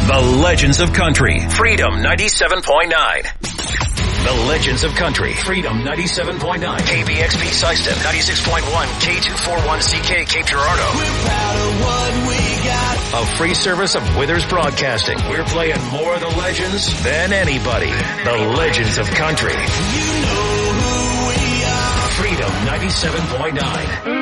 The Legends of Country, Freedom 97.9. The Legends of Country, Freedom 97.9. KBXP System, 96.1. K241CK, Cape Girardeau. We're proud of what we got. A free service of Withers Broadcasting. We're playing more of the legends than anybody. The Legends of Country. You know who we are. Freedom 97.9.